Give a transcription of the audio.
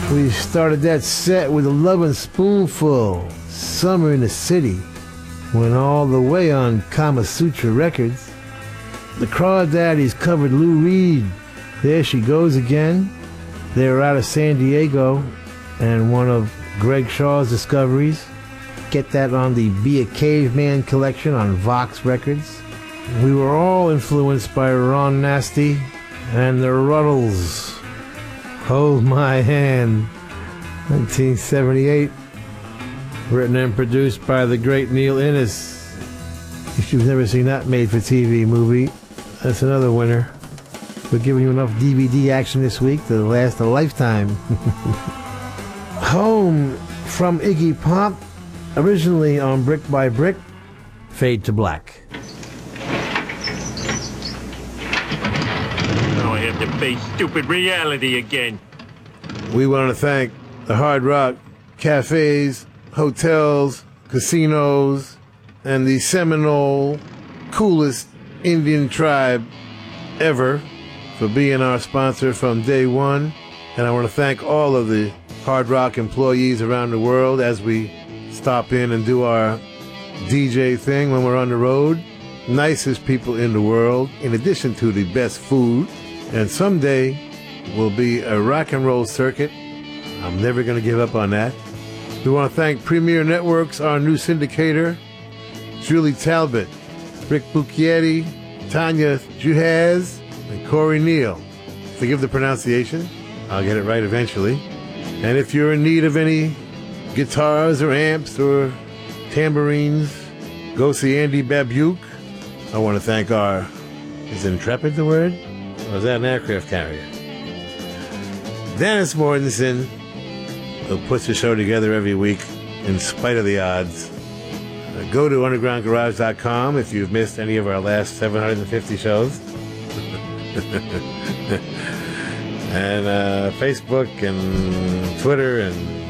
We started that set with a Lovin' Spoonful, Summer in the City. Went all the way on Kama Sutra Records. The Crawdaddies covered Lou Reed, There She Goes Again. They were out of San Diego and one of Greg Shaw's discoveries. Get that on the Be a Caveman collection on Vox Records. We were all influenced by Ron Nasty and the Ruddles. Hold My Hand, 1978. Written and produced by the great Neil Innes. If you've never seen that made-for-TV movie, that's another winner. We're giving you enough DVD action this week to last a lifetime. Home from Iggy Pop, originally on Brick by Brick, Fade to Black. Now I have to face stupid reality again. We want to thank the Hard Rock cafes, hotels, casinos, and the Seminole coolest Indian tribe ever for being our sponsor from day one. And I want to thank all of the Hard Rock employees around the world as we stop in and do our DJ thing when we're on the road. Nicest people in the world, in addition to the best food. And someday will be a rock and roll circuit. I'm never going to give up on that. We want to thank Premier Networks, our new syndicator, Julie Talbot, Rick Bucchietti, Tanya Juhaz, and Corey Neal. Forgive the pronunciation. I'll get it right eventually. And if you're in need of any guitars or amps or tambourines, go see Andy Babuke. I want to thank our... Is Intrepid the word? Or is that an aircraft carrier? Dennis Mortensen, who puts the show together every week in spite of the odds. Go to undergroundgarage.com if you've missed any of our last 750 shows. And Facebook and Twitter and